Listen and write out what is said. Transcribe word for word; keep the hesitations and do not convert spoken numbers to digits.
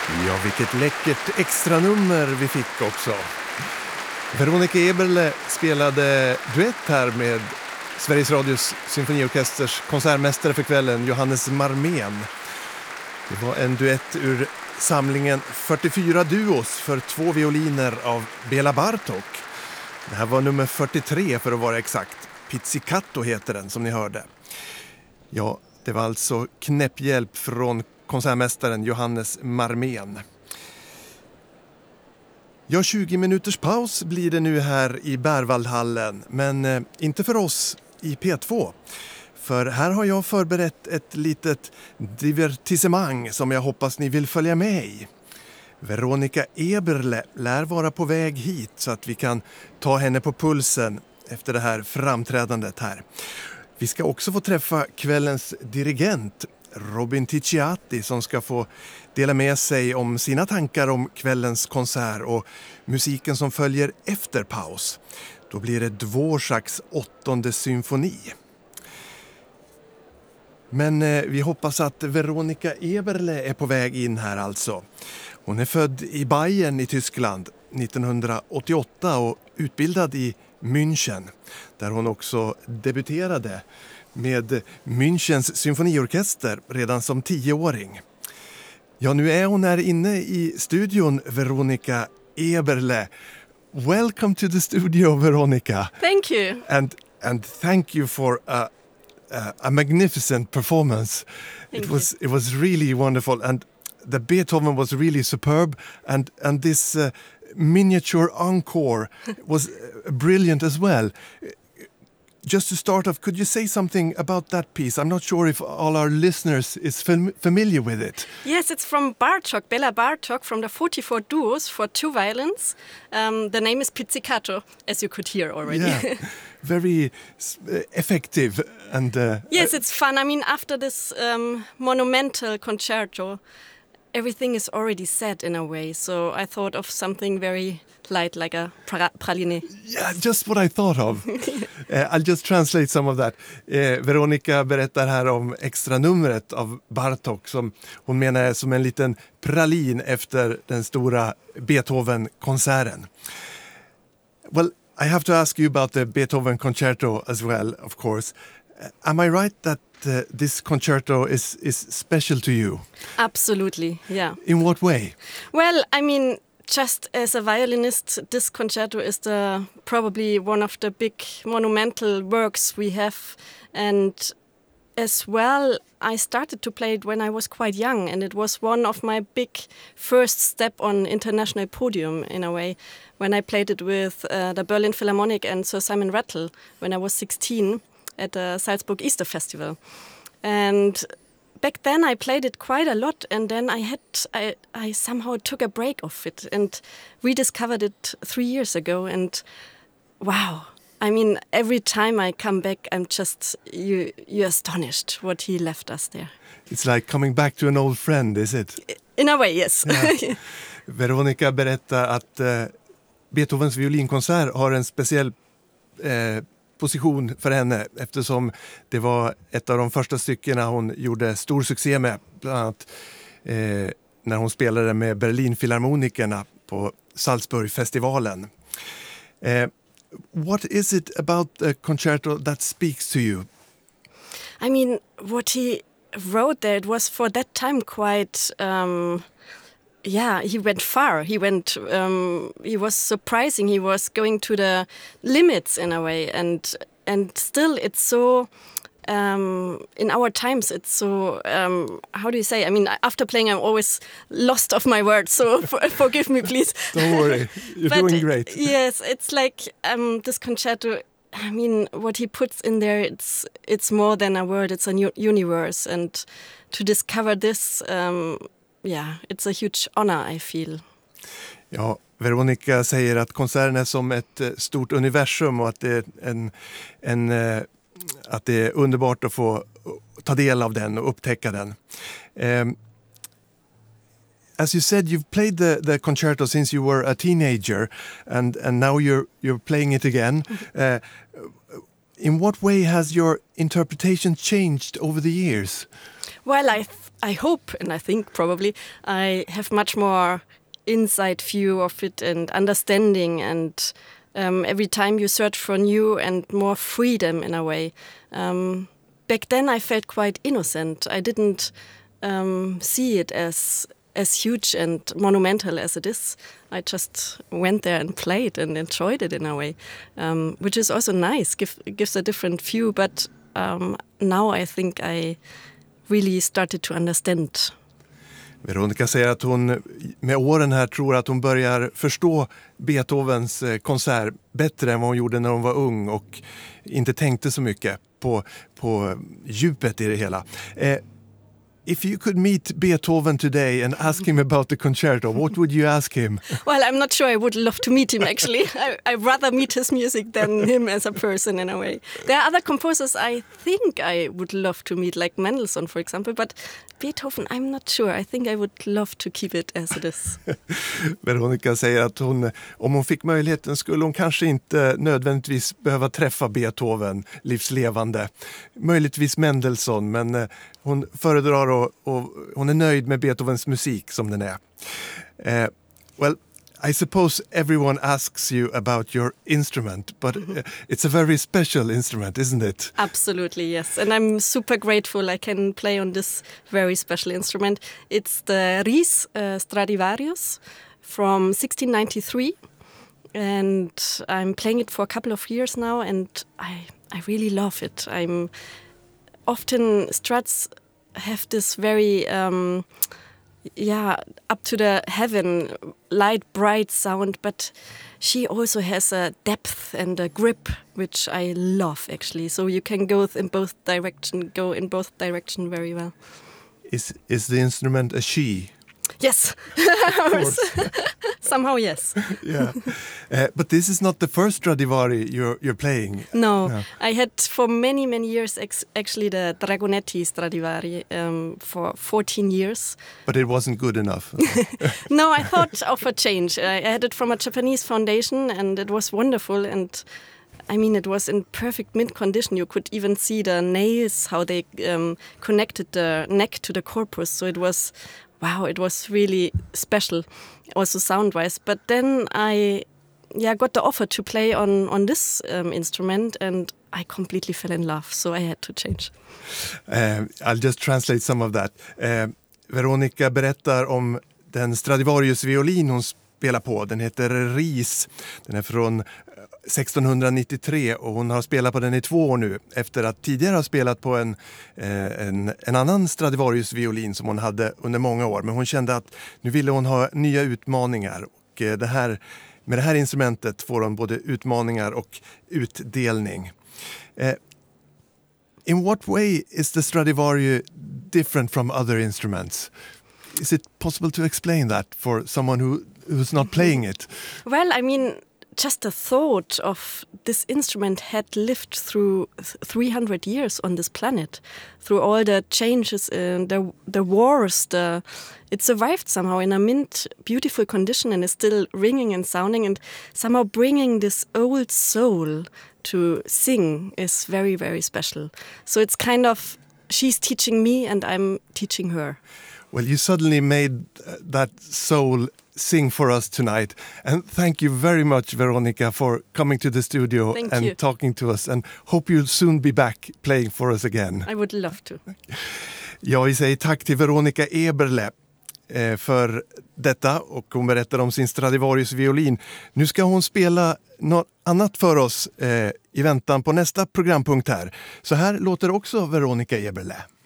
Ja, vilket läckert extra nummer vi fick också. Veronica Eberle spelade duett här med Sveriges Radios symfoniorkesters konsertmästare för kvällen, Johannes Marmén. Det var en duett ur samlingen fyrtiofyra duos för två violiner av Bela Bartok. Det här var nummer fyrtiotre för att vara exakt. Pizzicato heter den som ni hörde. Ja, det var alltså knäpphjälp från konsertmästaren Johannes Marmén. Ja, tjugo minuters paus blir det nu här i Berwaldhallen, men eh, inte för oss i P två. För här har jag förberett ett litet divertissemang som jag hoppas ni vill följa med i. Veronica Eberle lär vara på väg hit så att vi kan ta henne på pulsen efter det här framträdandet här. Vi ska också få träffa kvällens dirigent Robin Ticciati som ska få dela med sig om sina tankar om kvällens konsert och musiken som följer efter paus. Då blir det Dvořáks åttonde symfoni. Men eh, vi hoppas att Veronica Eberle är på väg in här alltså. Hon är född i Bayern i Tyskland nittonhundraåttioåtta och utbildad i München, där hon också debuterade med Münchens symfoniorkester redan som tioåring. Ja, nu är hon här inne i studion, Veronica Eberle. Welcome to the studio, Veronica. Thank you. And and thank you for a a, a magnificent performance. Thank it was you. it was really wonderful, and the Beethoven was really superb, and and this uh, miniature encore was uh, brilliant as well. Just to start off, could you say something about that piece? I'm not sure if all our listeners is fam- familiar with it. Yes, it's from Bartók, Bela Bartók, from the forty-four duos for two violins. Um, the name is Pizzicato, as you could hear already. Yeah, very uh, effective and... Uh, yes, it's fun. I mean, after this um, monumental concerto, everything is already set in a way. So I thought of something very light, like a pra- praline. Yeah, just what I thought of. uh, I'll just translate some of that. Uh, Veronica berättar här om extra numret av Bartók som hon menar är som en liten pralin efter den stora Beethoven-konserten. Well, I have to ask you about the Beethoven concerto as well, of course. Uh, am I right that uh, this concerto is, is special to you? Absolutely, yeah. In what way? Well, I mean, just as a violinist, this concerto is the probably one of the big monumental works we have. And as well, I started to play it when I was quite young, and it was one of my big first step on international podium in a way, when I played it with uh, the Berlin Philharmonic and Sir Simon Rattle when I was sixteen at the Salzburg Easter Festival. And back then I played it quite a lot, and then I had I, I somehow took a break of it and rediscovered it three years ago. And wow, I mean, every time I come back, I'm just you you're astonished what he left us there. It's like coming back to an old friend, is it? In a way, yes. Yeah. Veronica berättar att eh, Beethovens violinkonsert har en speciell eh, position för henne eftersom det var ett av de första styckena hon gjorde stor succé med, bland annat eh, när hon spelade med Berlinfilharmonikerna på Salzburgfestivalen. Eh, what is it about the concerto that speaks to you? I mean, what he wrote there, it was for that time quite... Um, Yeah, he went far. He went. Um, he was surprising. He was going to the limits in a way, and and still, it's so. Um, in our times, it's so. Um, how do you say? I mean, after playing, I'm always lost of my words. So for, forgive me, please. Don't worry, you're But, doing great. Yes, it's like um, this concerto. I mean, what he puts in there, it's it's more than a word. It's a new universe, and to discover this. Um, Yeah, it's a huge honor, I feel. Ja, Veronica säger att konserten är som ett eh, stort universum och att det är en, en eh, att det är underbart att få ta del av den och upptäcka den. Um, as you said, you've played the, the concerto since you were a teenager, and, and now you're you're playing it again. Uh, in what way has your interpretation changed over the years? Well, I th- I hope and I think probably I have much more inside view of it and understanding, and um, every time you search for new and more freedom in a way. Um, back then I felt quite innocent. I didn't um, see it as as huge and monumental as it is. I just went there and played and enjoyed it in a way, um, which is also nice, give, gives a different view. But um, now I think I really started to understand. Veronica säger att hon med åren här tror att hon börjar förstå Beethovens konsert bättre än vad hon gjorde när hon var ung och inte tänkte så mycket på, på djupet i det hela. Eh, If you could meet Beethoven today and ask him about the concerto, what would you ask him? Well, I'm not sure I would love to meet him, actually. I, I'd rather meet his music than him as a person, in a way. There are other composers I think I would love to meet, like Mendelssohn, for example, but Beethoven, I'm not sure. I think I would love to keep it as it is. Veronica säger att hon, om hon fick möjligheten skulle hon kanske inte nödvändigtvis behöva träffa Beethoven livslevande. Möjligtvis Mendelssohn, men hon föredrar och, och hon är nöjd med Beethovens musik som den är. Uh, well, I suppose everyone asks you about your instrument, but uh, it's a very special instrument, isn't it? Absolutely, yes. And I'm super grateful I can play on this very special instrument. It's the Ries uh, Stradivarius from sixteen ninety-three. And I'm playing it for a couple of years now, and I, I really love it. I'm often Strats have this very um, yeah up to the heaven light bright sound, but she also has a depth and a grip which I love, actually. So you can go in both direction go in both direction very well. Is is the instrument a she? Yes. Of course. Somehow, yes. Yeah. Uh, but this is not the first Stradivari you're you're playing. No, no. I had for many, many years ex- actually the Dragonetti Stradivari um, for fourteen years. But it wasn't good enough. No, I thought of a change. I had it from a Japanese foundation, and it was wonderful. And I mean, it was in perfect mint condition. You could even see the nails, how they um, connected the neck to the corpus. So it was... Wow, it was really special, also sound-wise. But then I yeah, got the offer to play on, on this um, instrument, and I completely fell in love, so I had to change. Uh, I'll just translate some of that. Uh, Veronica berättar om den Stradivarius-violin hon spelar på. Den heter Ries. Den är från sextonhundranittiotre och hon har spelat på den i två år nu efter att tidigare ha spelat på en, eh, en, en annan Stradivarius-violin som hon hade under många år. Men hon kände att nu ville hon ha nya utmaningar, och eh, det här, med det här instrumentet får hon både utmaningar och utdelning. Eh, in what way is the Stradivari different from other instruments? Is it possible to explain that for someone who, who's not playing it? Well, I mean... just the thought of this instrument had lived through three hundred years on this planet, through all the changes, uh, the the wars, the, it survived somehow in a mint, beautiful condition, and is still ringing and sounding, and somehow bringing this old soul to sing is very, very special. So it's kind of, she's teaching me and I'm teaching her. Well, you suddenly made that soul sing for us tonight. And thank you very much, Veronica, for coming to the studio thank and you. talking to us. And hope you'll soon be back playing for us again. I would love to. Ja, vi säger tack till Veronica Eberle eh, för detta, och hon berättar om sin Stradivarius-violin. Nu ska hon spela något annat för oss eh, i väntan på nästa programpunkt här. Så här låter också Veronica Eberle.